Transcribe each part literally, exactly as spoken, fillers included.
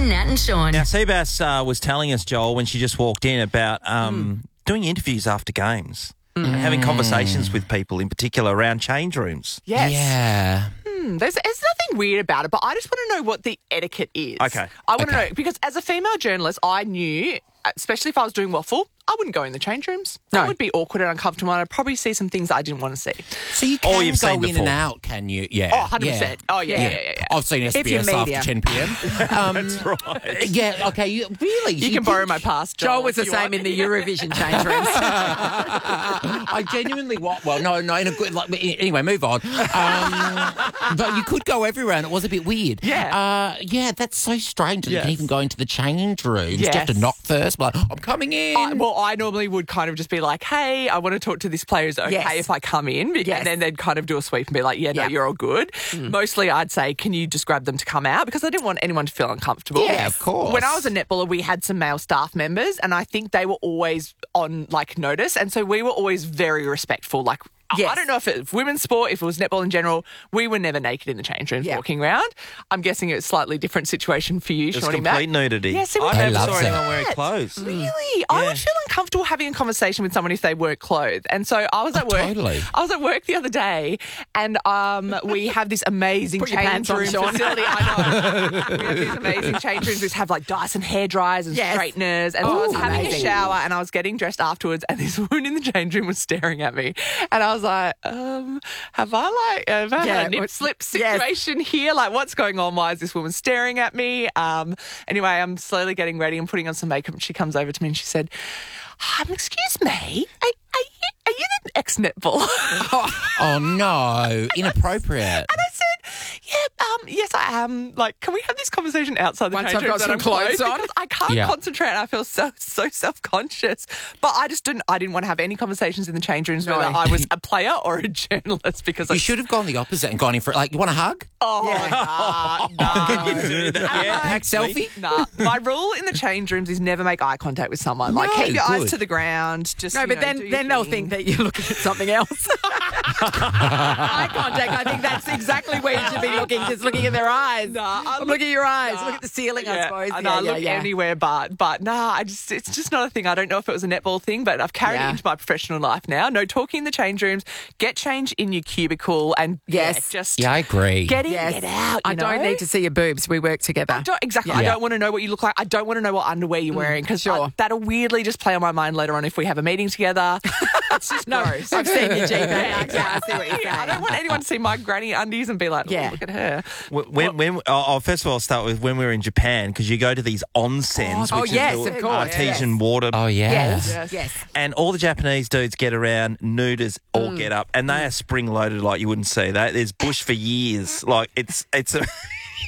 Nat and Sean. Now, Seabass uh, was telling us, Joel, when she just walked in about um, mm. doing interviews after games mm. and having conversations with people, in particular around change rooms. Yes. Yeah. Hmm, there's, there's nothing weird about it, but I just want to know what the etiquette is. Okay. I want to Okay. know, because as a female journalist, I knew, especially if I was doing waffle, I wouldn't go in the change rooms. No. That would be awkward and uncomfortable, and I'd probably see some things that I didn't want to see. So you Or can you've go seen in before. and out, can you? Yeah. Oh, one hundred percent. Yeah. Oh, yeah, yeah, yeah, yeah. I've seen S If B you're S media. after ten p.m. Um, That's right. yeah, okay. You, really? You can borrow my pass, Joel. Joel was the if you same want. in the Eurovision change rooms. I genuinely want. Well, no, no, in a good. Like, anyway, move on. Um, but you could go everywhere, and it was a bit weird. Yeah. uh, yeah. That's so strange. That You Yes. can even go into the change rooms. Do you have to Yes. knock first? Like, I'm coming in. I, well, I normally would kind of just be like, hey, I want to talk to this player. Is it okay Yes. if I come in? Be- Yes. And then they'd kind of do a sweep and be like, yeah, no, Yeah. you're all good. Mostly I'd say, can you just grab them to come out? Because I didn't want anyone to feel uncomfortable. Yeah, of course. When I was a netballer, we had some male staff members, and I think they were always on, like, notice. And so we were always very respectful. Like, Yes. I don't know if it's women's sport, if it was netball in general, we were never naked in the change rooms Yeah. walking around. I'm guessing it's a slightly different situation for you, It's Shawnee complete Mac. nudity. Yes, it was. I never love saw that. anyone wearing clothes. Really? I Yeah. would feel uncomfortable having a conversation with someone if they weren't clothed. And so I was at Oh, work. totally. I was at work the other day, and um, we have this amazing Put your change pants on, room Sean. facility. I know. We have these amazing change rooms which have like Dyson hair dryers and Yes. straighteners. And so I Oh, was having amazing. a shower, and I was getting dressed afterwards, and this woman in the change room was staring at me, and I was like, um, "Have I like have I Yeah, had a nip what- slip yes. situation here? Like, what's going on? Why is this woman staring at me?" Um, anyway, I'm slowly getting ready and putting on some makeup. And she comes over to me and she said, um, "Excuse me, are, are you are you the ex-netball?" Oh no, inappropriate. And I said, yeah, um, yes, I am. Like, can we have this conversation outside the Once change I've room got that some I'm clothes clothed? on? Because I can't Yeah. concentrate and I feel so so self-conscious. But I just didn't, I didn't want to have any conversations in the change rooms No. whether I was a player or a journalist because I You should have gone the opposite and gone in for like. You want a hug? Oh, Yeah. nah, You do that. Yeah, Hug selfie? nah. My rule in the change rooms is never make eye contact with someone. Like, No, keep your eyes good. to the ground. Just No, you but know, then, do your then they'll thing. think that you're looking at something else. Eye contact, I think that's exactly where you should be looking, just looking in their eyes. Nah, I look, at your eyes, nah. look at the ceiling, I Yeah, suppose. and yeah, I yeah, look yeah. anywhere but, but nah, I just, it's just not a thing. I don't know if it was a netball thing, but I've carried Yeah. it into my professional life now. No talking in the change rooms, get change in your cubicle and Yes. yeah, just Yeah, I agree. get in, Yes. get out. I you don't know? need to see your boobs. We work together. I don't, exactly. Yeah. I don't want to know what you look like. I don't want to know what underwear you're wearing because sure. that'll weirdly just play on my mind later on if we have a meeting together. It's just No, gross. I've seen your G P. Yeah, Yeah, I see what you're saying. I don't want anyone to see my granny undies and be like, oh, Yeah. look at her. When, when, oh, oh, first of all, I'll start with when we were in Japan, because you go to these onsens, Oh, which yes, is the of course, artesian yes. water. Oh yeah. Yes, Yes. yes. And all the Japanese dudes get around nude as all Mm. get up, and they are spring loaded like you wouldn't see. That there's bush for years. Like it's it's a,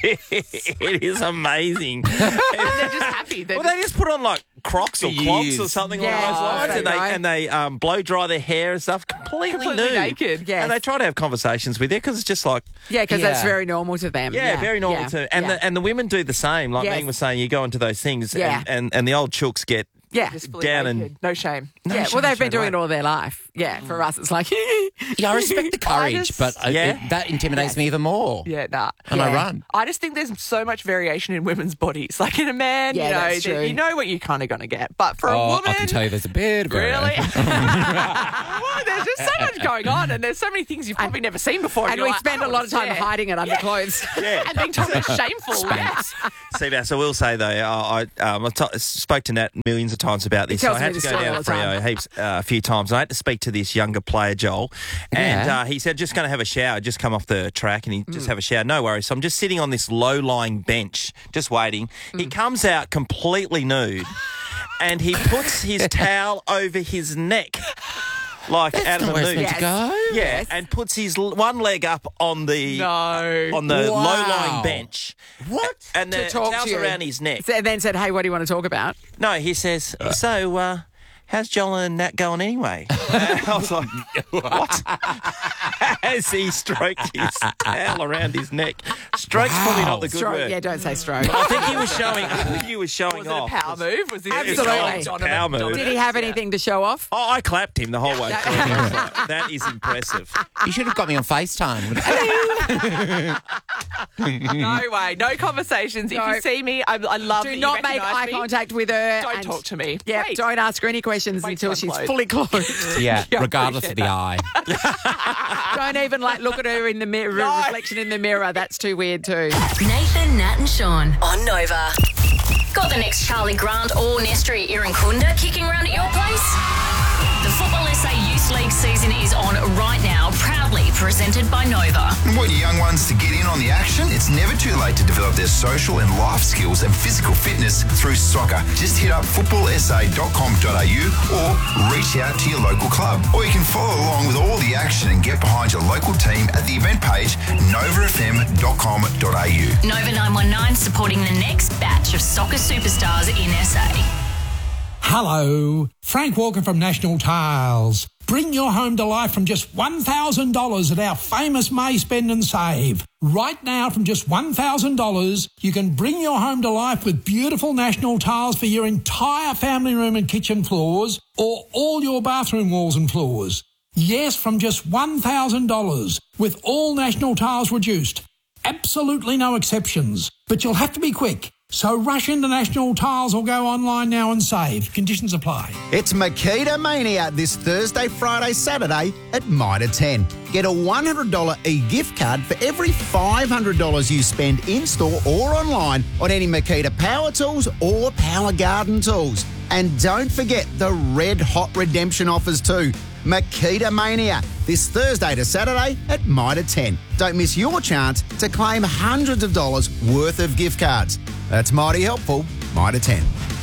it is amazing. They're just happy. They're Well, they just put on like Crocs or For clogs years. or something Yeah, along those lines, they and they know. and they um, blow dry their hair and stuff completely, Completely nude. naked. Yes. And they try to have conversations with you because it's just like Yeah, because that's Yeah. very normal to them. yeah, very normal yeah, too. And yeah. the and the women do the same. Like Yes. Ming was saying, you go into those things, Yeah. and, and and the old chooks get yeah. just fully down and- naked. No shame. yeah, shame well, they've been straight doing away. it all their life. Yeah, for us, it's like, Yeah, I respect the I courage, just- but I, Yeah. it, that intimidates me even more. Yeah, nah. And I Yeah. run. I just think there's so much variation in women's bodies. Like in a man, Yeah, you know, that's that true. you know what you're kind of going to get. But for a Oh, woman, I can tell you there's a bit of really, variation. well, there's just so much going on, and there's so many things you've probably never seen before. and you're we like, spend oh, a lot of time yeah. hiding it under clothes. yeah. and being told it's shameful. Yes. Seabass, I will say though, I, I, um, I t- spoke to Nat millions of times about this. He So tells I had me to the go story down all to the time. Freo heaps uh, a few times. And I had to speak to this younger player, Joel, and Yeah. uh, he said just going to have a shower, just come off the track, and he Mm. just have a shower. No worries. So I'm just sitting on this low-lying bench, just waiting. He Mm. comes out completely nude, and he puts his towel over his neck. Like That's out of not the where it's mood. meant to go. Yeah, Yes. and puts his l- one leg up on the No. on the Wow. low-lying bench. What? And the To talk towel's to you. around his neck. And then said, hey, what do you want to talk about? No, he says, so, uh, how's Joel and Nat going anyway? Uh, I was like, what? As he stroked his towel around his neck. Stroke's wow. probably not the good stroke, word. Yeah, don't say stroke. I think he was showing. I think he was showing was off. Was it a power move? Was he Absolutely. Donovan, power move. Did he have anything to show off? Oh, I clapped him the whole way through. I was like, that is impressive. You should have got me on FaceTime. No way. No conversations. No. If you see me, I, I love Do that not you make recognise eye me. contact with her. Don't and- talk to me. Yeah, Wait. don't ask her any questions Wait until till she's I'm fully clothed. Yeah, Yeah, regardless of the appreciate eye. Don't even like look at her in the mirror, No. reflection in the mirror. That's too weird too. Nathan, Nat and Sean on Nova. Got the next Charlie Grant or Nestri Irukunda kicking around at your place? The Football S A Youth League season is on right now, proudly presented by Nova. Want your young ones to get in on the action? It's never too late to develop their social and life skills and physical fitness through soccer. Just hit up football s a dot com dot a u or reach out to your local club. Or you can follow along with all the action and get behind your local team at the event page nova f m dot com dot a u. Nova nine one nine supporting the next batch of soccer superstars in S A. Hello, Frank Walker from National Tiles. Bring your home to life from just one thousand dollars at our famous May Spend and Save. Right now, from just one thousand dollars, you can bring your home to life with beautiful National Tiles for your entire family room and kitchen floors, or all your bathroom walls and floors. Yes, from just one thousand dollars, with all National Tiles reduced. Absolutely no exceptions. But you'll have to be quick. So rush into National Tiles or go online now and save. Conditions apply. It's Makita Mania this Thursday, Friday, Saturday at Mitre ten. Get a one hundred dollars e-gift card for every five hundred dollars you spend in-store or online on any Makita power tools or power garden tools. And don't forget the red hot redemption offers too. Makita Mania this Thursday to Saturday at Mitre ten. Don't miss your chance to claim hundreds of dollars worth of gift cards. That's mighty helpful. Mitre ten.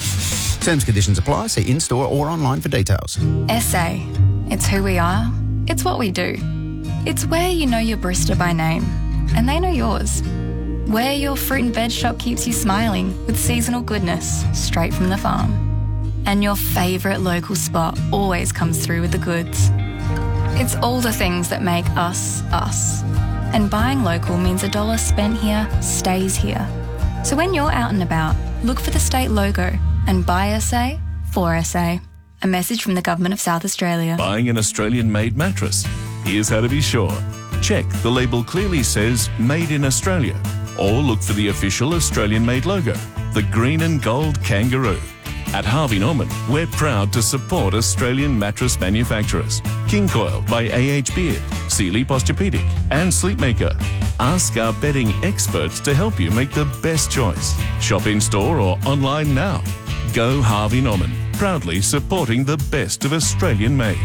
Terms, conditions apply. See in-store or online for details. S A. It's who we are. It's what we do. It's where you know your barista by name, and they know yours. Where your fruit and veg shop keeps you smiling with seasonal goodness straight from the farm. And your favourite local spot always comes through with the goods. It's all the things that make us, us. And buying local means a dollar spent here stays here. So when you're out and about, look for the state logo and buy S A for S A. A message from the Government of South Australia. Buying an Australian-made mattress? Here's how to be sure. Check the label clearly says Made in Australia, or look for the official Australian-made logo, the green and gold kangaroo. At Harvey Norman, we're proud to support Australian mattress manufacturers. King Coil by A H Beard, Sealy Posturepedic and Sleepmaker. Ask our bedding experts to help you make the best choice. Shop in-store or online now. Go Harvey Norman, proudly supporting the best of Australian-made.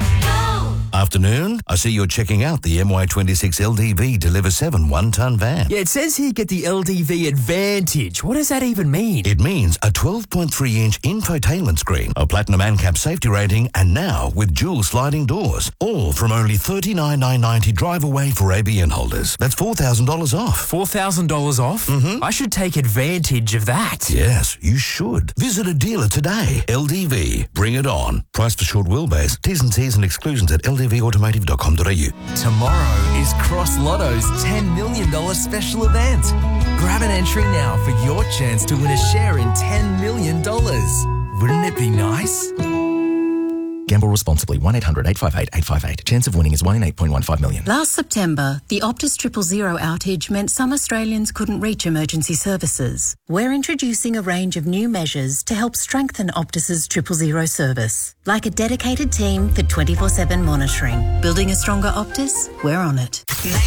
Afternoon, I see you're checking out the M Y twenty-six L D V Deliver seven one-tonne van. Yeah, it says here get the L D V Advantage. What does that even mean? It means a twelve point three inch infotainment screen, a platinum ANCAP safety rating, and now with dual sliding doors. All from only thirty-nine thousand nine hundred ninety dollars drive away for A B N holders. That's four thousand dollars off. four thousand dollars off? Mm-hmm. I should take advantage of that. Yes, you should. Visit a dealer today. L D V. Bring it on. Price for short wheelbase. T's and C's and exclusions at l d v automotive dot com dot a u. Tomorrow is Cross Lotto's ten million dollars special event. Grab an entry now for your chance to win a share in ten million dollars. Wouldn't it be nice? Gamble responsibly. one eight hundred eight five eight eight five eight. Chance of winning is one in eight point one five million. Last September, the Optus Triple Zero outage meant some Australians couldn't reach emergency services. We're introducing a range of new measures to help strengthen Optus's Triple Zero service, like a dedicated team for twenty-four seven monitoring. Building a stronger Optus? We're on it.